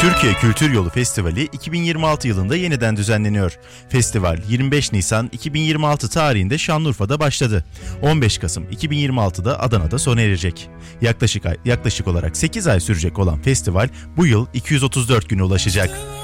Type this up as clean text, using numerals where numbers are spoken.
Türkiye Kültür Yolu Festivali 2026 yılında yeniden düzenleniyor. Festival 25 Nisan 2026 tarihinde Şanlıurfa'da başladı. 15 Kasım 2026'da Adana'da sona erecek. Yaklaşık olarak 8 ay sürecek olan festival bu yıl 234 güne ulaşacak.